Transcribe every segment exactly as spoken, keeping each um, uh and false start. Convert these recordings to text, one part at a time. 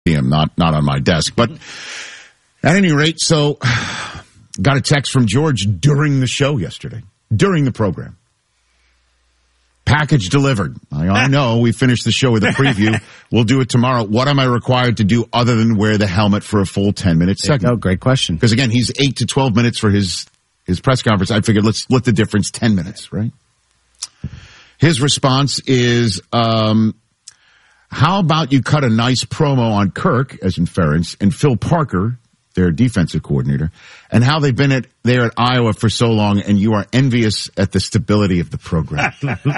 not not on my desk. But at any rate, so got a text from George during the show yesterday, during the program. Package delivered. I, I know we finished the show with a preview. We'll do it tomorrow. What am I required to do other than wear the helmet for a full ten minute segment? Oh, great question. Because again, he's eight to twelve minutes for his, his press conference. I figured let's split the difference ten minutes, right? His response is, um, how about you cut a nice promo on Kirk, as in Ferentz, and Phil Parker, their defensive coordinator, and how they've been at there at Iowa for so long, and you are envious at the stability of the program.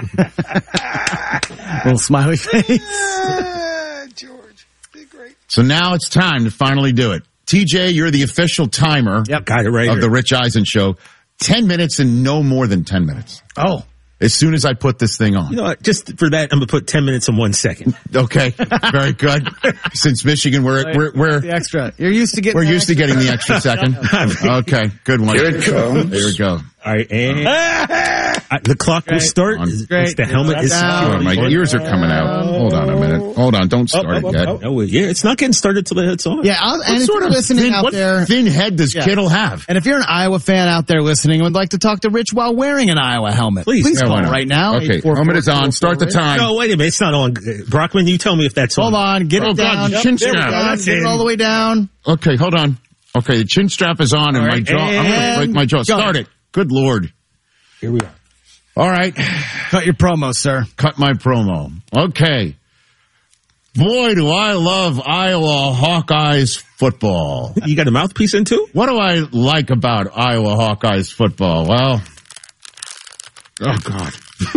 Little smiley face. Ah, George, be great. So now it's time to finally do it. T J, you're the official timer Yep, got it right of here. the Rich Eisen Show. Ten minutes and no more than ten minutes. Oh. As soon as I put this thing on. You know what? Just for that, I'm going to put ten minutes and one second. Okay, very good. Since Michigan, we're we're we're The extra. You're used to getting we're that used to extra. getting the extra second. Okay, good one. Here it comes. There we go. All right, and uh, the clock will Great. start. On. It's Great. the helmet is Down. Oh, my ears are coming out. Hold on a minute. Hold on. Don't start Oh, it oh, yet. oh, oh, yeah, it's not getting started till the head's on. Yeah, I'll, and What if sort you're of listening thin, out what there, thin head does Yeah. Kittle have? and if you're an Iowa fan out there listening and would like to talk to Rich while wearing an Iowa helmet, Please. please Yeah, call why not? right now. Okay, eight four four, helmet is on. Start the Rich. time. No, wait a minute. It's not on. Brockman, you tell me if that's Hold on. on, get Oh, it God, down. the chin There we strap. go. That's Get it in. all the way down. Okay, hold on. Okay, the chin strap is on and All my right, jaw. I'm going to and break my jaw. go. Start it. Good Lord. Here we are. All right. Cut your promo, sir. Cut my promo. Okay. Boy, do I love Iowa Hawkeyes football. You got a mouthpiece in too? What do I like about Iowa Hawkeyes football? Well, oh, God.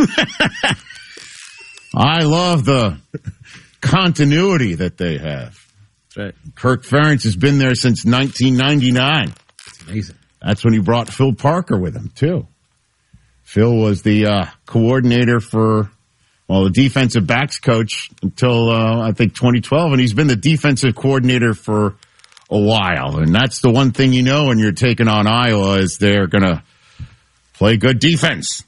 I love the continuity that they have. That's right. Kirk Ferentz has been there since nineteen ninety-nine. It's amazing. That's when he brought Phil Parker with him, too. Phil was the uh, coordinator for, well, the defensive backs coach until, uh, I think, twenty twelve, and he's been the defensive coordinator for a while. And that's the one thing you know when you're taking on Iowa is they're going to play good defense.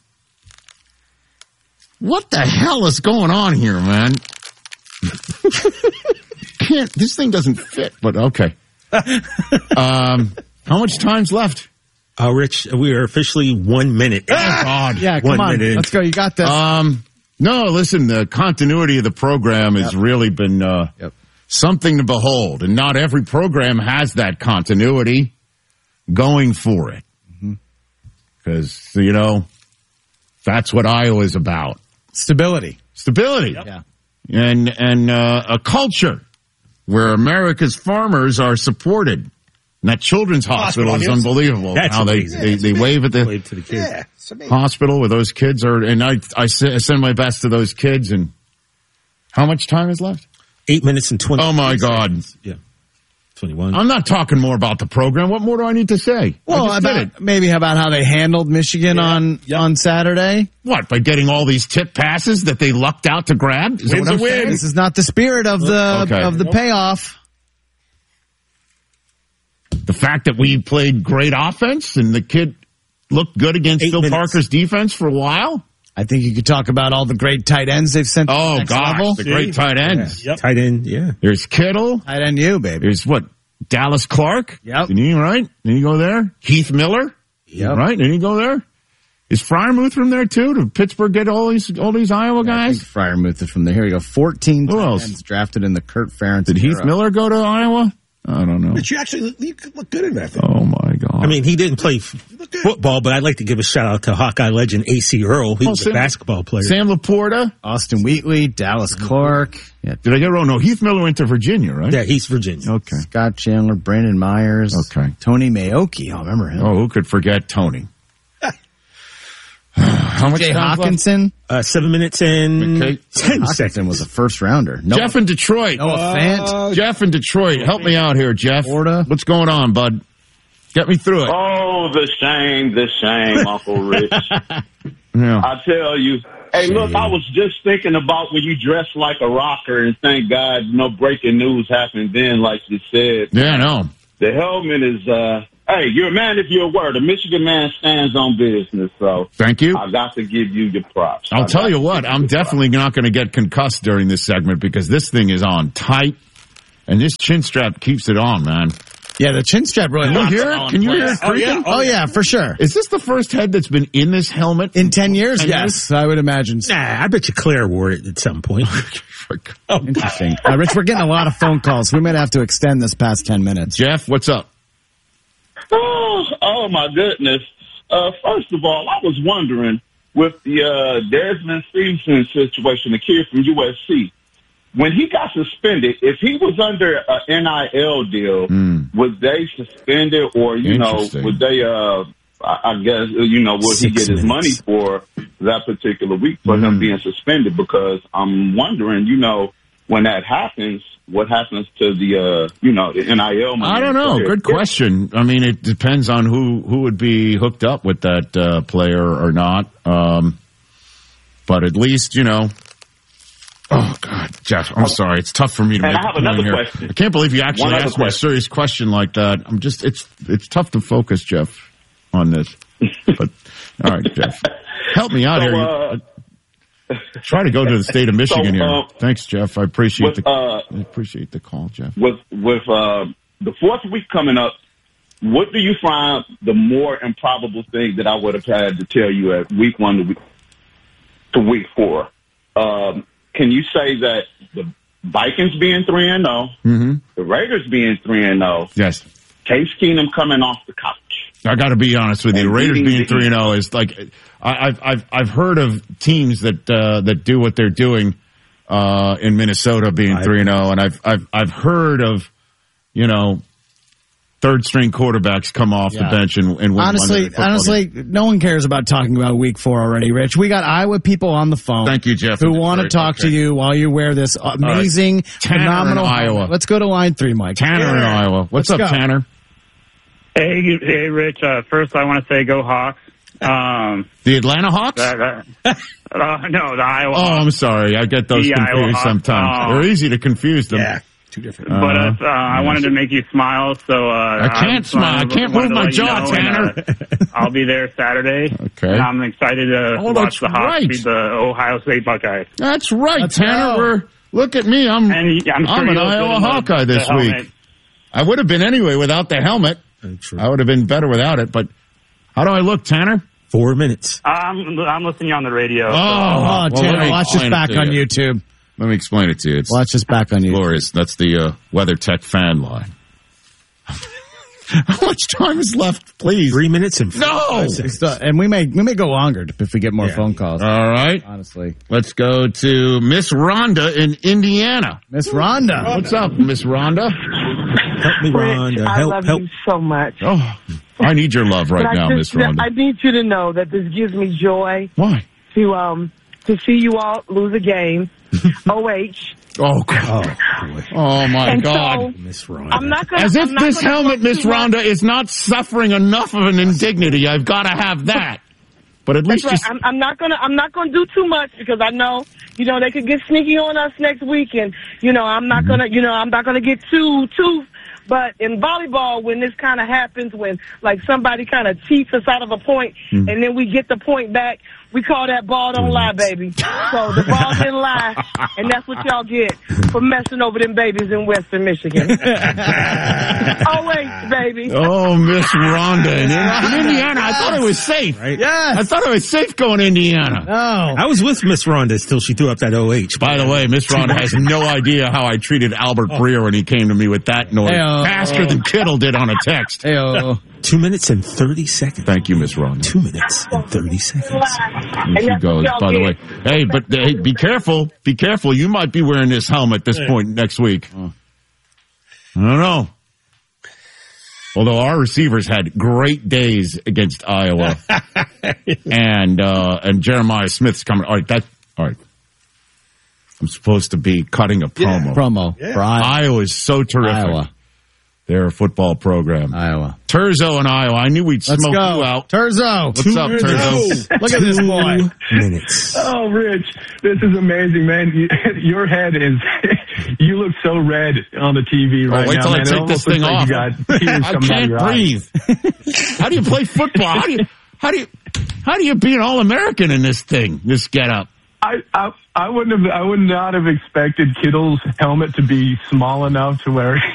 What the hell is going on here, man? Can't, this thing doesn't fit, but okay. Um, how much time's left? Uh, Rich, we are officially one minute. Oh, God. Yeah, One come on. minute in. Let's go. You got this. Um, no, listen, the continuity of the program has really been uh, Yep. something to behold, and not every program has that continuity going for it. Because, you know, that's what Iowa's about. Stability. Stability. Yeah. And, and uh, a culture where America's farmers are supported. And that children's hospital is Hospitals. unbelievable. That's how they, amazing. they, they wave at the Wave to the kids. Yeah, it's amazing. hospital where those kids are, and I, I se- I send my best to those kids. And how much time is left? Eight minutes and twenty. Oh my God! Yeah, twenty-one. I'm not talking more about the program. What more do I need to say? Well, I just did about, it. maybe about how they handled Michigan on on Saturday. What, by getting all these tip passes that they lucked out to grab? Is that Win's what I'm a win. saying? This is not the spirit of the Okay. of the payoff. The fact that we played great offense and the kid looked good against Eight Phil minutes. Parker's defense for a while. I think you could talk about all the great tight ends they've sent to the Oh next gosh, level. the great tight ends. Yep. Tight end. Yeah. There's Kittle. Tight end you, baby. There's what? Dallas Clark. Yep. Didn't he, right? Didn't he go there? Heath Miller. Yep. Right? Didn't he go there? Is Fryermuth from there too? Did Pittsburgh get all these all these Iowa I guys? think Fryermuth is from there. Here we go. fourteen Who tight else? ends drafted in the Kurt Ferentz Did Heath era. Miller go to Iowa? I don't know. But you actually you look good in that thing. Oh my God! I mean, he didn't play f- football, but I'd like to give a shout out to Hawkeye legend A C Earl. He Oh, was Sam- a basketball player. Sam Laporta. Austin Wheatley, Dallas Clark, yeah, Did I get it wrong? No, Heath Miller went to Virginia, right? Yeah, he's Virginia. Okay. Scott Chandler, Brandon Myers, Okay. Tony Maoki. I remember him. Oh, who could forget Tony? How much Jay time left? Hawkinson. Uh, seven minutes and Okay. ten Hawkinson seconds. was a first rounder. No, Jeff in Detroit. Noah Fant. Jeff in Detroit. Help me out here, Jeff. Florida. What's going on, bud? Get me through it. Oh, the shame, the shame, Uncle Rich. Yeah. I tell you. Hey, look, I was just thinking about when you dress like a rocker, and thank God no breaking news happened then, like you said. Yeah, I know. The helmet is, uh, hey, you're a man if you're a word. A Michigan man stands on business, so Thank you. I got to give you your props. I'll I tell got you to what, give I'm your props. definitely not going to get concussed during this segment because this thing is on tight. And this chin strap keeps it on, man. Yeah, the chin strap really. Can you hear it? Can you hear it creaking? Oh, yeah. Oh, yeah, for sure. Is this the first head that's been in this helmet? In ten years? ten Yes, years? I would imagine so. Nah, I bet you Claire wore it at some point. Oh, interesting. Uh, Rich, we're getting a lot of phone calls. We might have to extend this past ten minutes. Jeff, what's up? Oh, oh my goodness. Uh, first of all, I was wondering with the uh, Desmond Stevenson situation, the kid from U S C, when he got suspended, if he was under an N I L deal, Mm. was they suspended or, you know, Interesting. would they, uh, I I guess, you know, would he Six get his minutes. money for that particular week for Mm. him being suspended? Because I'm wondering, you know, when that happens, what happens to the, uh, you know, the N I L money? I don't know. Good question. I mean, it depends on who, who would be hooked up with that uh, player or not. Um, but at least, you know. Oh, God, Jeff, I'm sorry. It's tough for me to And make I have a point another here. question. I can't believe you actually One other asked me a question. serious question like that. I'm just, it's it's tough to focus, Jeff, on this. But, all right, Jeff. Help me out So, here. You- uh, Try to go to the state of Michigan So, here. uh, Thanks, Jeff. I appreciate with, the uh, I appreciate the call, Jeff. with with uh, the fourth week coming up, what do you find the more improbable thing that I would have had to tell you at week one to week, to week four? Um, can you say that the Vikings being three and zero, Mm-hmm. the Raiders being three and zero, Yes. Case Keenum coming off the couch? I got to be honest with you. And Raiders beating being the three and zero is like I, I've I've I've heard of teams that uh, that do what they're doing uh, in Minnesota being three and zero, and I've I've I've heard of you know third string quarterbacks come off Yeah. the bench and, and win Honestly, Monday Night Football honestly, games. no one cares about talking about week four already, Rich. We got Iowa people on the phone. Thank you, Jeff. Who want to Great. talk to Okay. you while you wear this amazing, Tanner in phenomenal Iowa. helmet. Let's go to line three, Mike. Tanner in Iowa. What's Let's up, go. Tanner? Hey, hey, Rich. Uh, first, I want to say go Hawks. Um, The Atlanta Hawks? that, that, uh, no, the Iowa. Oh, Hawks. I'm sorry. I get those The Iowa confused Hawks. sometimes. Oh. They're easy to confuse them. Yeah, two different. But uh, Uh-huh. uh, I wanted to make you smile, so uh, I can't just wanted smile. I to- can't wanted move to my let you jaw, know, and, uh, I'll be there Saturday. Okay. And I'm excited to Oh, watch that's the Hawks right. beat the Ohio State Buckeyes. That's right, Let's Tanner. go. We're look at me. I'm And I'm, sure I'm an you'll fit Iowa in the- Hawkeye the this helmet. week. I would have been anyway without the helmet. True. I would have been better without it. But how do I look, Tanner? Four minutes. I'm, I'm listening on the radio. Oh, so- Oh, well, Tanner, let me watch this explain it back to on you. YouTube. Let me explain it to you. It's Watch this back on YouTube. glorious. That's the uh, WeatherTech fan line. How much time is left, please? Three minutes and No! five seconds. So- and we may we may go longer if we get more Yeah. phone calls. All right. honestly, Let's go to Miss Rhonda in Indiana. Miss Rhonda. What's up, Miss Rhonda? Help me, Rich, Rhonda. I Help, love help. you so much. Oh, I need your love right But now, I Miss just, Rhonda. I need you to know that this gives me joy Why? to um to see you all lose a game. O H. Oh, God. Oh, boy. Oh, my And God. so Miss Rhonda. I'm not gonna. As if I'm not this gonna helmet, talk Miss too much. Rhonda, is not suffering enough of an indignity. I've got to have that. But at That's least right. just I'm, I'm not gonna. I'm not gonna do too much because I know, you know, they could get sneaky on us next week, and you know, I'm not gonna. You know, I'm not gonna get too too. But in volleyball, when this kind of happens, when like somebody kind of cheats us out of a point, Mm. and then we get the point back, we call that ball don't lie, baby. So the ball didn't lie, and that's what y'all get for messing over them babies in Western Michigan. Always, baby. Oh, Miss Rhonda in, in Indiana. I thought it was safe. Right? Yes. I thought it was safe going to Indiana. No. I was with Miss Rhonda till she threw up that O H. By the way, Miss Rhonda has no idea how I treated Albert Breer when he came to me with that noise. Hey-oh. Faster than Kittle did on a text. Heyo. Two minutes and thirty seconds. Thank you, Miss Rhonda. Two minutes and thirty seconds. There she goes, by the way. Hey, but hey, be careful. Be careful. You might be wearing this helmet this point next week. I don't know. Although our receivers had great days against Iowa. and uh, and Jeremiah Smith's coming. All right, that all right. I'm supposed to be cutting a promo. Promo for Iowa. Iowa is so terrific. Iowa. They're a football program. Iowa. Terzo and Iowa. I knew we'd Let's smoke go. you out. Terzo. What's up, Terzo? Look at this boy. Minutes. Oh, Rich, this is amazing, man. You, your head is, you look so red on the T V right Oh, wait now, till I man. It take almost this thing looks like off. you got tears I coming out of can't your eyes. breathe. How do you play football? How do you, how do you, how do you be an All-American in this thing, this get-up? I, I, I wouldn't have. I would not have expected Kittle's helmet to be small enough to where